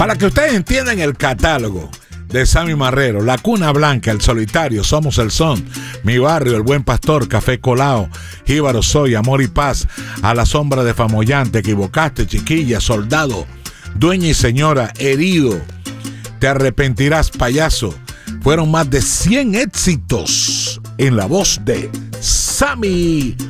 Para que ustedes entiendan el catálogo de Sammy Marrero: La Cuna Blanca, El Solitario, Somos el Son, Mi Barrio, El Buen Pastor, Café Colao, Jíbaro Soy, Amor y Paz, A la Sombra de Famoyán, Te Equivocaste, Chiquilla, Soldado, Dueña y Señora, Herido, Te Arrepentirás, Payaso. Fueron más de 100 éxitos en la voz de Sammy